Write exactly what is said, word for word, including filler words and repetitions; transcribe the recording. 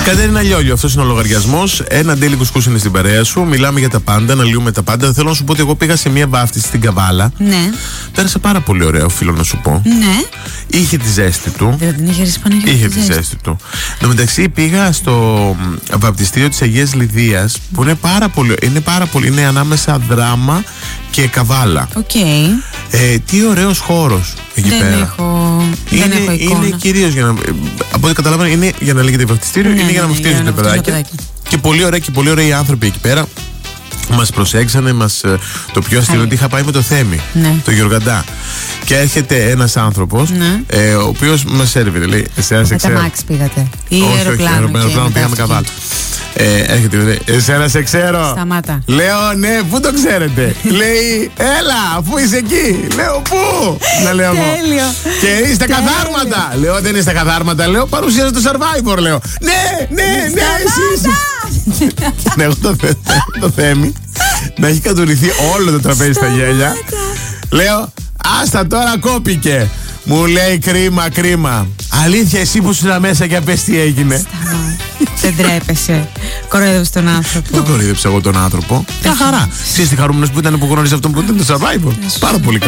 Κατερίνα Λιόλιο, αυτός είναι ο λογαριασμός. Ένα ντέλι κουσκούς είναι στην παρέα σου. Μιλάμε για τα πάντα, αναλύουμε τα πάντα. Θέλω να σου πω ότι εγώ πήγα σε μια βάφτιση στην Καβάλα. Ναι. Πέρασε πάρα πολύ ωραίο, οφείλω να σου πω. Ναι. Είχε τη ζέστη του. Δεν την είχε ρίξει πάνω για Είχε τη ζέστη, ζέστη του. Εν τω μεταξύ πήγα στο βαπτιστήριο της Αγίας Λιδίας, που είναι πάρα πολύ. Είναι πάρα πολύ. Είναι ανάμεσα Δράμα και Καβάλα. Οκ. Okay. Ε, τι ωραίος χώρος εκεί δεν πέρα. Έχω, είναι, δεν έχω εικόνα. Είναι κυρίως για να. Από ό,τι καταλαβαίνω, είναι για να λέγεται βαπτιστήριο, ναι, είναι για να βαφτίζουν τα παιδάκια. Και πολύ ωραία και πολύ ωραίοι άνθρωποι εκεί πέρα. Μας προσέξανε, μας, το πιο αστείο ότι είχα πάει με το Θέμη, ναι. το Γιωργαντά. Και έρχεται ένας άνθρωπος, ναι. ε, ο οποίος μας έρευε. Λέει, εσένα σε ξέρω. Με τα Μάξ πήγατε. Ή όχι, αεροπλάνο. Όχι, αεροπλάνο πήγαμε Καβάλα. Ε, έρχεται, λέει, εσένα σε ξέρω. Σταμάτα. Λέω, ναι, πού το ξέρετε. Λέει, έλα, αφού είσαι εκεί. Λέω, πού. Να λέω εγώ. Και είσαι στα καθάρματα. Λέω, δεν είναι στα καθάρματα. Λέω, παρουσίαζε το Survivor. Λέω, ναι, ναι, ναι, εσύ. Ναι, εγώ το Θέμη να έχει κατουρηθεί όλο το τραπέζι στα γέλια. Λέω, άστα τώρα κόπηκε. Μου λέει κρίμα, κρίμα. Αλήθεια, εσύ που ήσουν μέσα και πες τι έγινε. Δεν τρέπεσαι. Κοροϊδεύεις τον άνθρωπο. Δεν κοροϊδεύσα εγώ τον άνθρωπο. Μια χαρά. Ξέρεις τι χαρούμενος που ήταν που γνώριζε αυτόν που ήταν το Survivor. Πάρα πολύ.